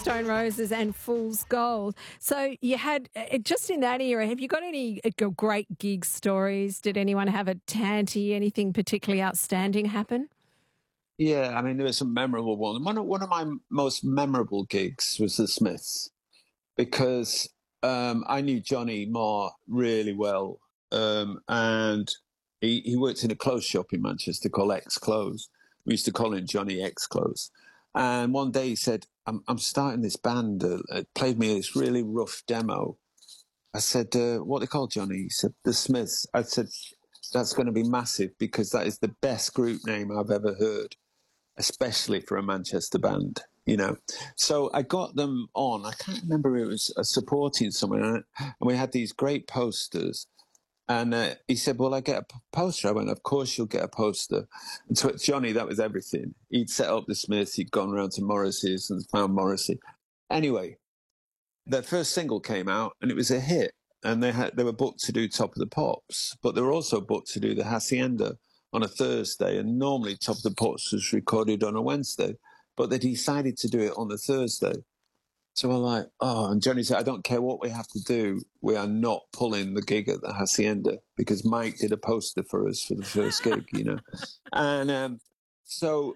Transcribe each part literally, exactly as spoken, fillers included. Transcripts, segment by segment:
Stone Roses and Fool's Gold. So you had, uh, just in that era, have you got any uh, great gig stories? Did anyone have a tanty, anything particularly outstanding happen? Yeah, I mean, there were some memorable ones. One of, one of my most memorable gigs was the Smiths because um, I knew Johnny Marr really well. Um, and he, he worked in a clothes shop in Manchester called X Clothes. We used to call him Johnny X Clothes. And one day he said, I'm, I'm starting this band. Uh, it played me this really rough demo. I said, uh, what are they called, Johnny? He said, the Smiths. I said, that's going to be massive because that is the best group name I've ever heard, especially for a Manchester band, you know. So I got them on. I can't remember, it was uh, supporting someone. And we had these great posters. And uh, he said, well, I get a p- poster. I went, of course you'll get a poster. And so Johnny, that was everything. He'd set up the Smiths. He'd gone around to Morrissey's and found Morrissey. Anyway, their first single came out and it was a hit. And they had they were booked to do Top of the Pops, but they were also booked to do the Hacienda on a Thursday. And normally Top of the Pops was recorded on a Wednesday, but they decided to do it on the Thursday. So we're like, oh, and Johnny said, I don't care what we have to do. We are not pulling the gig at the Hacienda because Mike did a poster for us for the first gig, you know. And um, so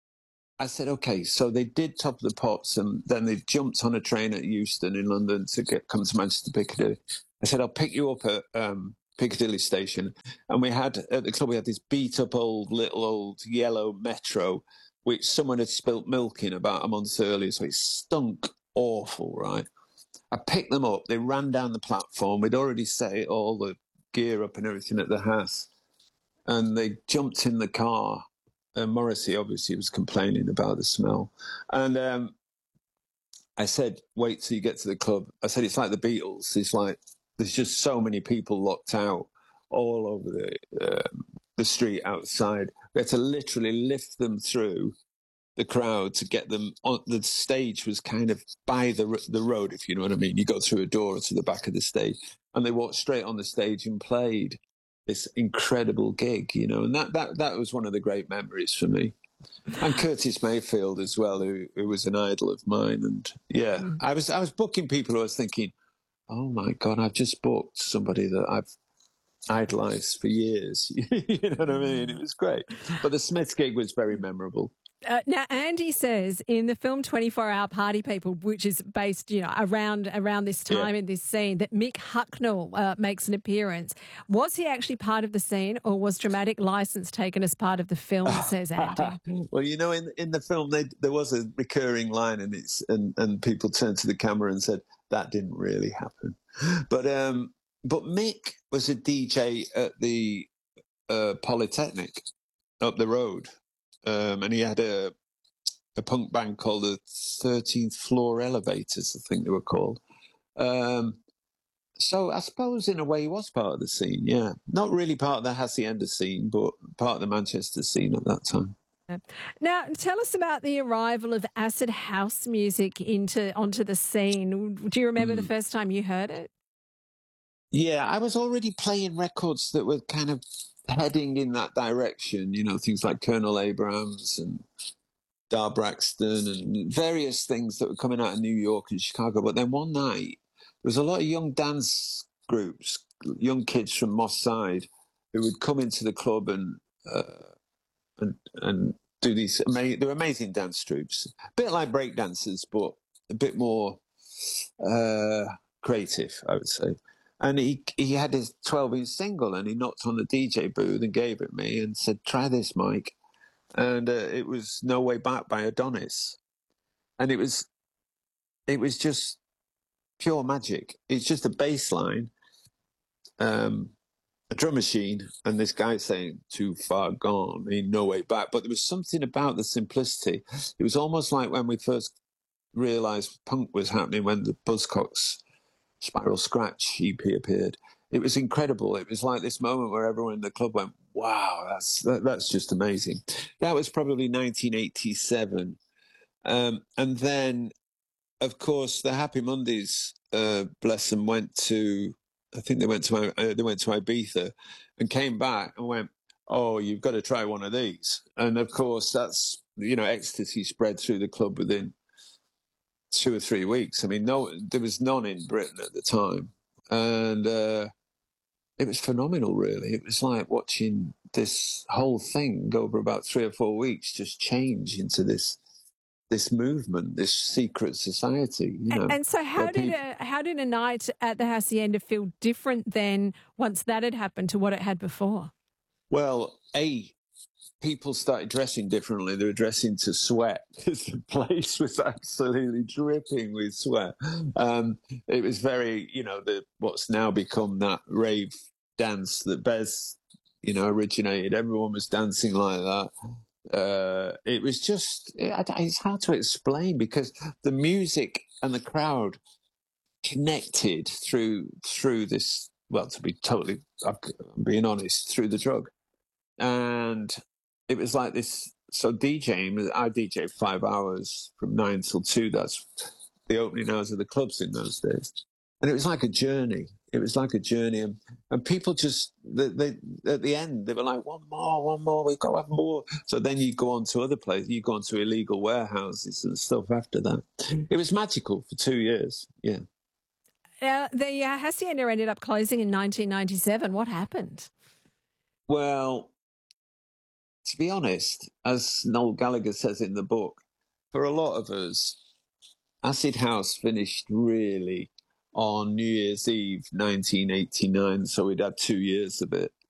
I said, okay. So they did Top of the Pops and then they jumped on a train at Euston in London to get come to Manchester Piccadilly. I said, I'll pick you up at um, Piccadilly Station. And we had, at the club, we had this beat up old, little old yellow Metro, which someone had spilt milk in about a month earlier. So it stunk awful, right? I picked them up. They ran down the platform. We'd already set all the gear up and everything at the house. And they jumped in the car. And Morrissey obviously was complaining about the smell. And um, I said, wait till you get to the club. I said, it's like the Beatles. It's like, there's just so many people locked out all over the, um, the street outside. We had to literally lift them through the crowd to get them on. The stage was kind of by the the road, if you know what I mean. You go through a door to the back of the stage, and they walked straight on the stage and played this incredible gig, you know. And that that that was one of the great memories for me. And Curtis Mayfield as well, who, who was an idol of mine. And yeah, mm. I was I was booking people who I was thinking, oh my God, I've just booked somebody that I've idolized for years. You know what I mean? It was great. But the Smiths gig was very memorable. Uh, now, Andy says in the film twenty-four hour Party People, which is based, you know, around around this time yeah. in this scene, that Mick Hucknall uh, makes an appearance. Was he actually part of the scene, or was dramatic license taken as part of the film? Says Andy. Well, you know, in in the film, they, there was a recurring line, and it's and, and people turned to the camera and said that didn't really happen. But um, but Mick was a D J at the uh, Polytechnic up the road. Um, and he had a, a punk band called the thirteenth Floor Elevators, I think they were called. Um, so I suppose in a way he was part of the scene, yeah. Not really part of the Hacienda scene, but part of the Manchester scene at that time. Now, tell us about the arrival of acid house music into onto the scene. Do you remember mm. the first time you heard it? Yeah, I was already playing records that were kind of heading in that direction, you know, things like Colonel Abrams and Dar Braxton and various things that were coming out of New York and Chicago. But then one night, there was a lot of young dance groups, young kids from Moss Side, who would come into the club and uh, and and do these. Ama- they were amazing dance troupes, a bit like break dancers, but a bit more uh, creative, I would say. And he he had his twelve-inch single, and he knocked on the D J booth and gave it me and said, "Try this, Mike." And uh, it was "No Way Back" by Adonis, and it was it was just pure magic. It's just a bass line, um, a drum machine, and this guy saying "Too far gone, ain't no way back." But there was something about the simplicity. It was almost like when we first realised punk was happening, when the Buzzcocks Spiral Scratch E P appeared. It was incredible. It was like this moment where everyone in the club went, wow, that's that, that's just amazing. That was probably nineteen eighty-seven. Um, and then, of course, the Happy Mondays, uh, bless them, went to, I think they went to uh, they went to Ibiza and came back and went, oh, you've got to try one of these. And, of course, that's, you know, ecstasy spread through the club within two or three weeks. I mean, no, there was none in Britain at the time, and uh, it was phenomenal. Really, it was like watching this whole thing go over about three or four weeks, just change into this this movement, this secret society. You know. And, and so, how did people... a, how did a night at the Hacienda feel different then once that had happened to what it had before? Well, a people started dressing differently. They were dressing to sweat. The place was absolutely dripping with sweat. Um, it was very, you know, the what's now become that rave dance that Bez, you know, originated. Everyone was dancing like that. Uh, it was just, it, it's hard to explain because the music and the crowd connected through through this, well, to be totally, I'm being honest, through the drug. And it was like this, so DJing, I D J'd five hours from nine till two, that's the opening hours of the clubs in those days. And it was like a journey. It was like a journey. And, and people just, they, they, at the end, they were like, one more, one more, we've got to have more. So then you go on to other places, you go on to illegal warehouses and stuff after that. It was magical for two years, yeah. Uh, the uh, Hacienda ended up closing in nineteen ninety-seven. What happened? Well, to be honest, as Noel Gallagher says in the book, for a lot of us, Acid House finished really on New Year's Eve, nineteen eighty-nine. So we'd had two years of it.